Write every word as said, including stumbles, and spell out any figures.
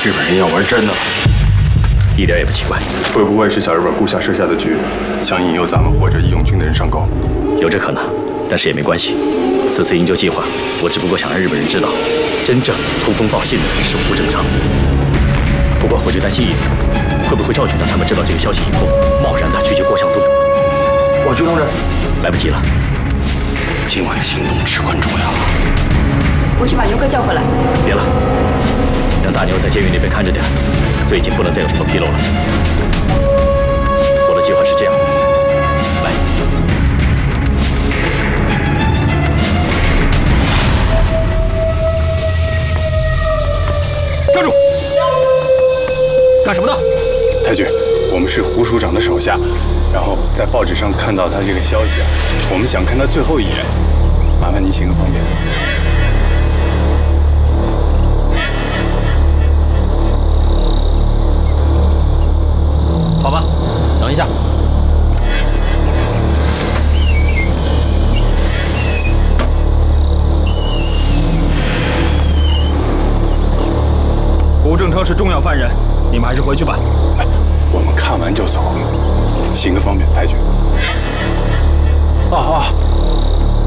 日本人要玩真的了， 一点也不奇怪。 会不会是小日本顾下设下的局，想引诱咱们或者义勇军的人上钩？ 有这可能，但是也没关系。此次营救计划，我只不过想让日本人知道，真正通风报信的是胡正章。不过我就担心一点，会不会赵局长他们知道这个消息以后，贸然的去救郭向东？ 我去通知。 来不及了， 今晚的行动至关重要。 我去把牛哥叫回来。 别了，让大牛在监狱那边看着点，最近不能再有什么纰漏了。我的计划是这样的，来。 站住！干什么呢？ 太君，我们是胡署长的手下，然后在报纸上看到他这个消息啊，我们想看他最后一眼，麻烦您行个方便。 好吧，等一下。 胡正昌是重要犯人，你们还是回去吧。 哎，我们看完就走，行个方便，太君。 啊啊！